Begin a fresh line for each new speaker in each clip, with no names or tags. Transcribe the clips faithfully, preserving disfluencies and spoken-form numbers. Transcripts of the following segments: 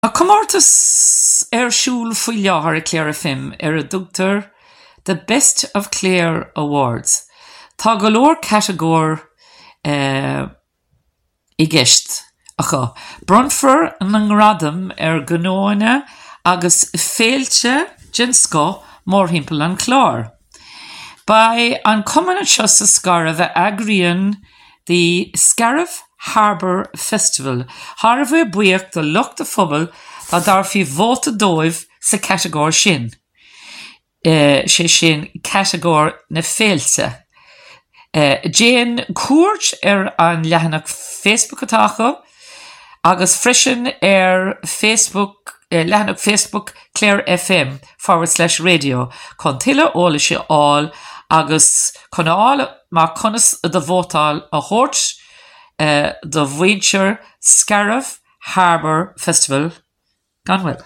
A comórtas ar siúl faoi leathair a Clare F M ar a dtugtar The Best of Clare Awards. Tá go leor categóir uh, i gceist acha. Bronfar an ngradam ar gnóine agus féilte jinsco mór himpel an chlár. By an cumann seo sa scarabh a agrian the Scariff Harbour Festival. Harvey buíocht de lucht de phobal tá darfi vóta dóibh sa categóir sin. Uh, sé sin categóir na féilte. Uh, Jane cuairt ar an leathanach Facebook atácha agus freisin ar Facebook uh, leathanach Facebook Clare F M forward slash radio chun tuile óla sé áil agus chun áil má conas de bhótáil a chóirt uh, do bhaintear Scariff Harbour Festival gan well.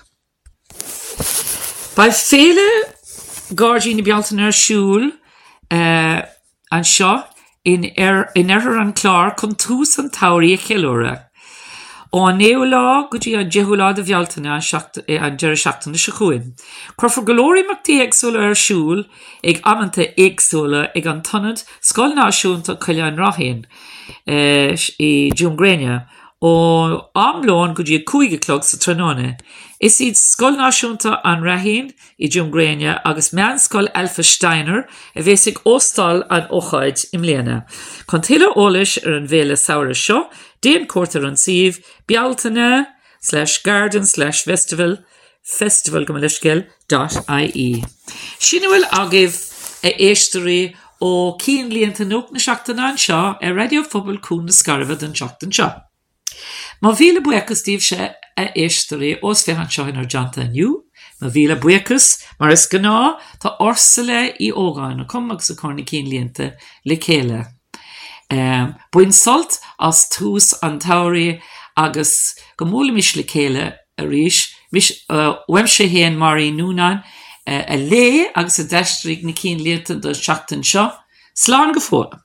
By féle Guardian bealtain ar siúl uh, an seo in er in er an chlár chun tús an taurí a cheilúra. Ó néú lá go dtí an jeúlá de bhealtaine an deir seachtain na sechuin. Crofar golóirí machtaí éagsúla ar siúl ag amanta éagsúla ag an tonad scoil náisiúnta chuile an rathain uh, i Dúmgréine ó amlón go dtí cúige clog sa tróna. Is iad scoil náisiúnta an rathain i Dúmgréine agus mean scoil Alpha Steiner a bheits ag óstáil an óchaid im léana. Chun tuile ólais ar an bhéle saoire seo, déan cuairtar an siomh bealtaine slash garden slash festival festival go leisceil dot I E. Sin bhfuil agah a éistearí ó cín líonta nóg na seachtaine an seo ar Radio Phobal cún na scarabh den seachtain seo. Má bhíle buchas tíobh sé a éistearí os fehan seo in ar janta aniu, má bhíle buchas mar is gná tá orsala i ógáin a cum agus a corna cín líonta le chéile. Um, Buin solt as tús an taurí agus go móla mis le chéile a ríis, mis uh, weim sé héan marí núnan uh, a lé agus a deistríg na cín líonta do seachtain seo, slán go fóla.